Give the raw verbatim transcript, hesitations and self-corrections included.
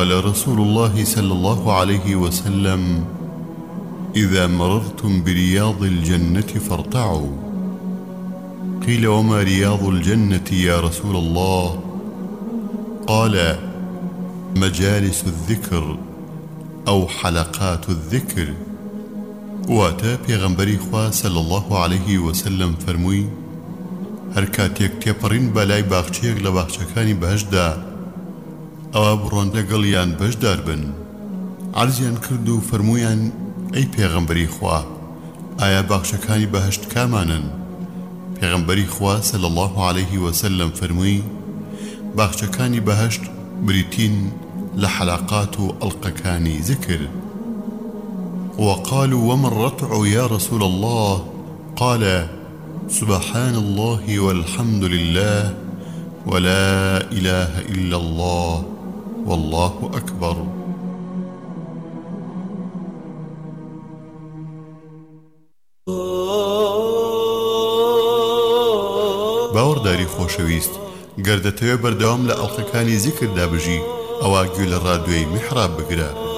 قال رسول الله صلى الله عليه وسلم: إذا مررتم برياض الجنة فارتعوا. قيل: وما رياض الجنة يا رسول الله؟ قال: مجالس الذكر أو حلقات الذكر. واتا پیغمبری خوا صلى الله عليه وسلم فرمووی: هەر کاتێک تێپەڕین بەلای باخچەیەک لە باخچەکانی بەهەشتدا ئەوە بڕۆن لەگەڵیان بەشدار بن. عەرزیان کرد و فەرموویان: ئەی پێغەمبەری خوا، ئایا باخچەکانی بەهەشت کامانن؟ پێغەمبەری خوا صلى الله عليه وسلم فەرمووی: باخچەکانی بەهەشت بریتین لە حەلەقات و ئەڵقەکانی ذکر. وقالوا: وما الرتع يا رسول الله؟ قال: سبحان الله والحمد لله ولا إله إلا الله والله أكبر. باوەڕداری خۆشەویست، گەر دەتەوێت بەردەوام لە ئەڵقەکانی زیکردا بژی، ئەوە گوێ لە ڕادیۆی میحراب بگرە.